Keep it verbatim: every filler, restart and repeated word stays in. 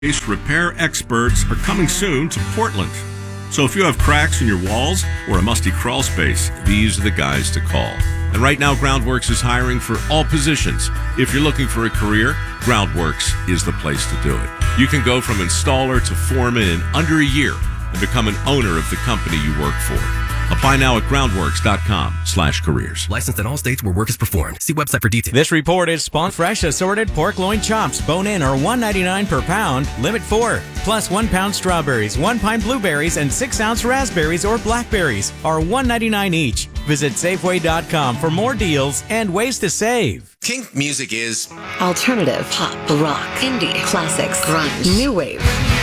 Repair experts are coming soon to Portland. So if you have cracks in your walls or a musty crawl space, these are the guys to call. And right now, Groundworks is hiring for all positions. If you're looking for a career, Groundworks is the place to do it. You can go from installer to foreman in under a year and become an owner of the company you work for. Apply now at groundworks.com slash careers. Licensed in all states where work is performed. See website for details. This report is sponsored. Fresh assorted pork loin chops, bone-in, are one ninety-nine per pound, limit four. Plus one pound strawberries, one pint blueberries, and six ounce raspberries or blackberries are one ninety-nine each. Visit Safeway dot com for more deals and ways to save. Kink music is alternative, pop, rock, indie, classics, grunge, new wave.